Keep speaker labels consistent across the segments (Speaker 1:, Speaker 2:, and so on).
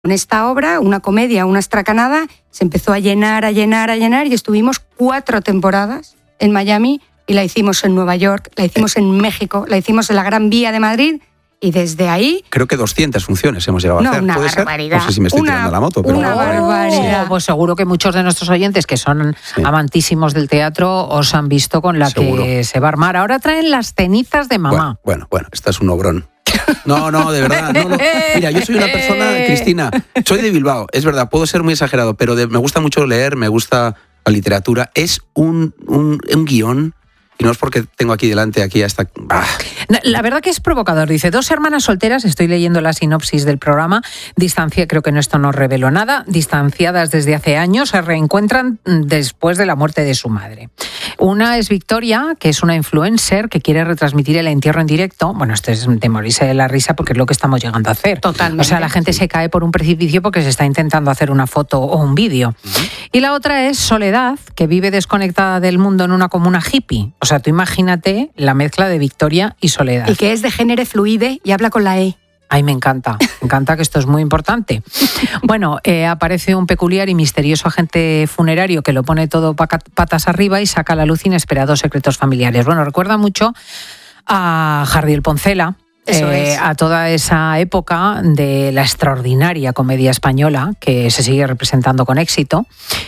Speaker 1: Con esta obra, una comedia, una estracanada, se empezó a llenar y estuvimos 4 temporadas en Miami y la hicimos en Nueva York, la hicimos en México, la hicimos en la Gran Vía de Madrid y desde ahí...
Speaker 2: Creo que 200 funciones hemos llegado a hacer.
Speaker 1: Una
Speaker 2: ¿Puede
Speaker 1: barbaridad.
Speaker 2: ser? No sé si me estoy tirando la moto. Pero...
Speaker 1: Una barbaridad.
Speaker 3: Pues seguro que muchos de nuestros oyentes que son amantísimos del teatro os han visto con la
Speaker 2: Seguro.
Speaker 3: que se va a armar. Ahora traen Las cenizas de mamá.
Speaker 2: Bueno, esta es un obrón. No, de verdad. No. Mira, yo soy una persona, Cristina, soy de Bilbao, es verdad, puedo ser muy exagerado, pero me gusta mucho leer, me gusta la literatura. Es un guión, y no es porque tengo aquí delante, hasta...
Speaker 3: La verdad que es provocador. Dice, 2 hermanas solteras, estoy leyendo la sinopsis del programa, creo que esto no reveló nada, distanciadas desde hace años, se reencuentran después de la muerte de su madre. Una es Victoria, que es una influencer que quiere retransmitir el entierro en directo. Bueno, esto es de morirse de la risa porque es lo que estamos llegando a hacer.
Speaker 1: Totalmente.
Speaker 3: O sea, la gente se cae por un precipicio porque se está intentando hacer una foto o un vídeo. Y la otra es Soledad, que vive desconectada del mundo en una comuna hippie. O sea, tú imagínate la mezcla de Victoria y Soledad.
Speaker 1: Y que es de género fluide y habla con la E.
Speaker 3: Ay, me encanta que esto es muy importante. Bueno, aparece un peculiar y misterioso agente funerario que lo pone todo patas arriba y saca a la luz inesperados secretos familiares. Bueno, recuerda mucho a Jardiel Poncela, a toda esa época de la extraordinaria comedia española que se sigue representando con éxito.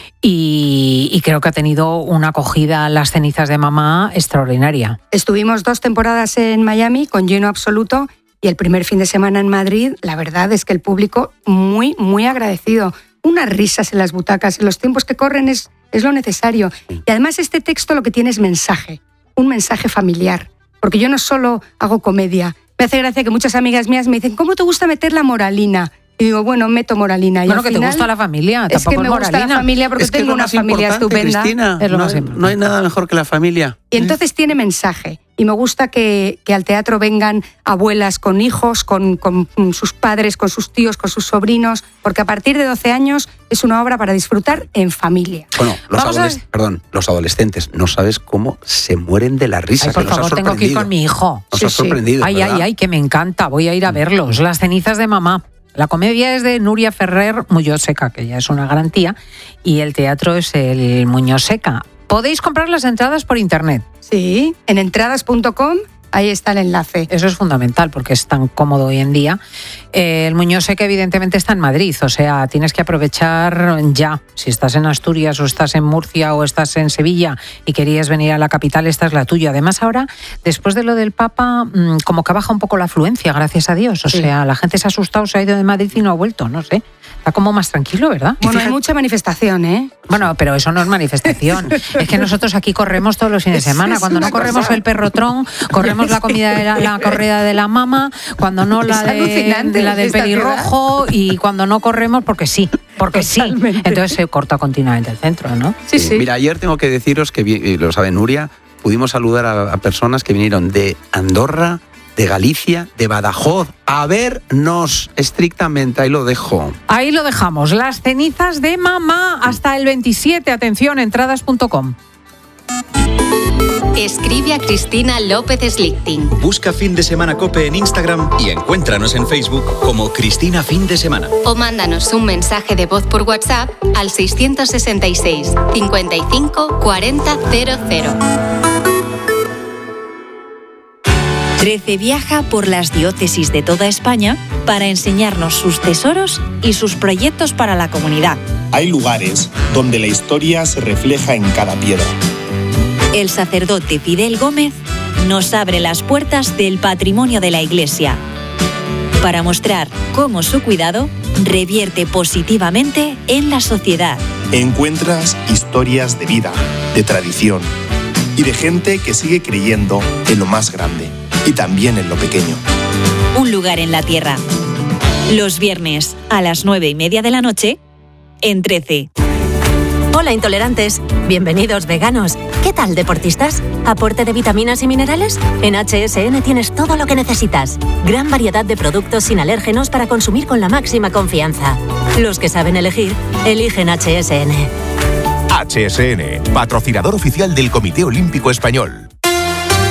Speaker 3: Y creo que ha tenido una acogida Las cenizas de mamá extraordinaria.
Speaker 1: Estuvimos 2 temporadas en Miami con lleno absoluto y el primer fin de semana en Madrid, la verdad es que el público muy, muy agradecido. Unas risas en las butacas, en los tiempos que corren es lo necesario. Y además este texto lo que tiene es mensaje, un mensaje familiar. Porque yo no solo hago comedia. Me hace gracia que muchas amigas mías me dicen, ¿cómo te gusta meter la moralina? Y digo, bueno, meto moralina. Y
Speaker 3: bueno,
Speaker 1: al
Speaker 3: que
Speaker 1: final,
Speaker 3: te gusta la familia,
Speaker 1: es
Speaker 3: tampoco
Speaker 1: que me
Speaker 3: moralina.
Speaker 1: gusta la familia porque tengo una familia estupenda.
Speaker 2: Cristina, no hay nada mejor que la familia.
Speaker 1: Y entonces tiene mensaje. Y me gusta que al teatro vengan abuelas con hijos, con sus padres, con sus tíos, con sus sobrinos, porque a partir de 12 años es una obra para disfrutar en familia.
Speaker 2: Bueno, los adolescentes, no sabes cómo se mueren de la risa.
Speaker 3: Ay, por favor, tengo que ir con mi hijo.
Speaker 2: Nos ha sorprendido,
Speaker 3: Ay, que me encanta, voy a ir a verlos. Las cenizas de mamá. La comedia es de Nuria Ferrer Muñoz-Seca, que ya es una garantía, y el teatro es el Muñoz-Seca. Podéis comprar las entradas por internet.
Speaker 1: Sí, en entradas.com, ahí está el enlace.
Speaker 3: Eso es fundamental porque es tan cómodo hoy en día. El Muñoz-Seca evidentemente está en Madrid, o sea, tienes que aprovechar ya. Si estás en Asturias o estás en Murcia o estás en Sevilla y querías venir a la capital, esta es la tuya. Además ahora, después de lo del Papa, como que baja un poco la afluencia, gracias a Dios. O sea, la gente se ha asustado, se ha ido de Madrid y no ha vuelto, no sé. Está como más tranquilo, ¿verdad?
Speaker 1: Bueno, hay mucha manifestación, ¿eh?
Speaker 3: Bueno, pero eso no es manifestación. Es que nosotros aquí corremos todos los fines de semana. Cuando no corremos el perrotrón, corremos la corrida de la mama, cuando no la del pelirrojo y cuando no corremos porque sí. Entonces se corta continuamente el centro, ¿no?
Speaker 1: Sí.
Speaker 2: Mira, ayer tengo que deciros que, lo sabe Nuria, pudimos saludar a personas que vinieron de Andorra, de Galicia, de Badajoz, a vernos estrictamente. Ahí lo dejo.
Speaker 3: Ahí lo dejamos. Las cenizas de mamá hasta el 27. Atención, entradas.com.
Speaker 4: Escribe a Cristina López Slichting.
Speaker 5: Busca Fin de Semana COPE en Instagram y encuéntranos en Facebook como Cristina Fin de Semana.
Speaker 4: O mándanos un mensaje de voz por WhatsApp al 666 55 40 00.
Speaker 6: 13 viaja por las diócesis de toda España para enseñarnos sus tesoros y sus proyectos para la comunidad.
Speaker 7: Hay lugares donde la historia se refleja en cada piedra.
Speaker 6: El sacerdote Fidel Gómez nos abre las puertas del patrimonio de la Iglesia para mostrar cómo su cuidado revierte positivamente en la sociedad.
Speaker 7: Encuentras historias de vida, de tradición y de gente que sigue creyendo en lo más grande y también en lo pequeño.
Speaker 6: Un lugar en la tierra. Los viernes a las 9:30 de la noche en 13.
Speaker 8: Hola intolerantes, bienvenidos veganos. ¿Qué tal deportistas? ¿Aporte de vitaminas y minerales? En HSN tienes todo lo que necesitas. Gran variedad de productos sin alérgenos para consumir con la máxima confianza. Los que saben elegir, eligen HSN.
Speaker 9: HSN, patrocinador oficial del Comité Olímpico Español.